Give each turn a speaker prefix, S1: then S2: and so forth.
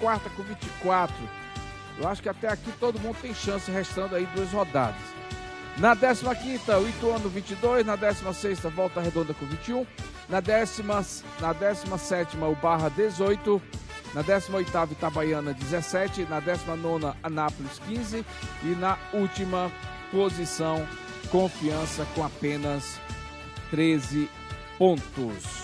S1: 14ª com 24. Eu acho que até aqui todo mundo tem chance, restando aí 2 rodadas. Na 15ª, o Ituano 22. Na 16ª, Volta Redonda com 21. Na 17ª, o Barra 18. Na 18ª, Itabaiana 17. Na 19ª, Anápolis 15. E na última posição, Confiança com apenas 13 pontos.